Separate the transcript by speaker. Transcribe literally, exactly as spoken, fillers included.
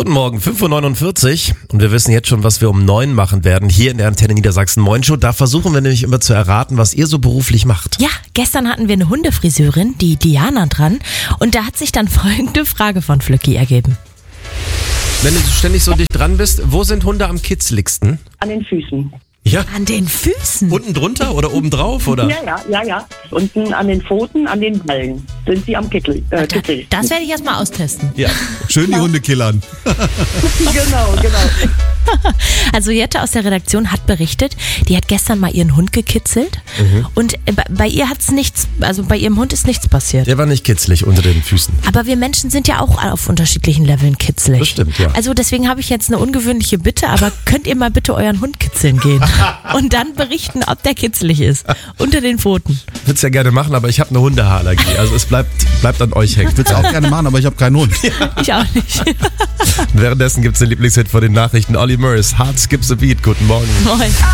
Speaker 1: Guten Morgen, fünf Uhr neunundvierzig und wir wissen jetzt schon, was wir um neun machen werden hier in der Antenne Niedersachsen Moin Show. Da versuchen wir nämlich immer zu erraten, was ihr so beruflich macht.
Speaker 2: Ja, gestern hatten wir eine Hundefriseurin, die Diana, dran und da hat sich dann folgende Frage von Flücki ergeben.
Speaker 1: Wenn du ständig so dicht dran bist, wo sind Hunde am kitzligsten?
Speaker 3: An den Füßen.
Speaker 1: Ja.
Speaker 2: An den Füßen?
Speaker 1: Unten drunter oder oben drauf, oder?
Speaker 3: Ja, ja, ja, ja. Unten an den Pfoten, an den Ballen sind sie am Kittel. Äh, Kittel.
Speaker 2: Das werde ich erstmal austesten.
Speaker 1: Ja.
Speaker 4: Schön die Hunde killern.
Speaker 3: Genau, genau.
Speaker 2: Also Jette aus der Redaktion hat berichtet, die hat gestern mal ihren Hund gekitzelt mhm. und bei, bei ihr hat's nichts, also bei ihrem Hund ist nichts passiert.
Speaker 1: Der war nicht kitzlig unter den Füßen.
Speaker 2: Aber wir Menschen sind ja auch auf unterschiedlichen Leveln kitzlig.
Speaker 1: Das stimmt, ja.
Speaker 2: Also deswegen habe ich jetzt eine ungewöhnliche Bitte, aber könnt ihr mal bitte euren Hund kitzeln gehen und dann berichten, ob der kitzlig ist, unter den Pfoten.
Speaker 1: Ich würde es ja gerne machen, aber ich habe eine Hundehaarallergie, also es bleibt, bleibt an euch hängen.
Speaker 4: Ich würde es auch gerne machen, aber ich habe keinen Hund.
Speaker 2: Ich auch nicht.
Speaker 1: Währenddessen gibt es den Lieblingshit von den Nachrichten. Olly Murs, Heart Skips a Beat. Guten Morgen.
Speaker 2: Moin.